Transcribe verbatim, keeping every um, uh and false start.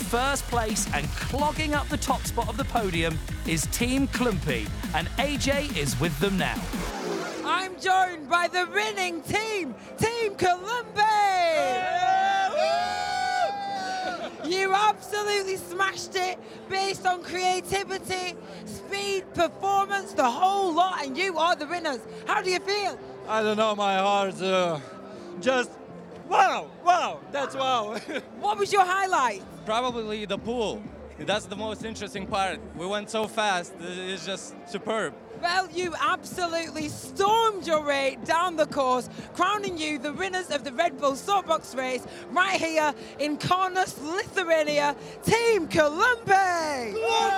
first place and clogging up the top spot of the podium is Team Clumpy, and A J is with them now. I'm joined by the winning team, Team Clumpy! You absolutely smashed it based on creativity, speed, performance, the whole lot, and you are the winners. How do you feel? I don't know, my heart uh, just wow, wow, that's wow. What was your highlight? Probably the pool. That's the most interesting part. We went so fast, it's just superb. Well, you absolutely stormed your way down the course, crowning you the winners of the Red Bull Soapbox race right here in Kaunas, Lithuania, Team Clumpy!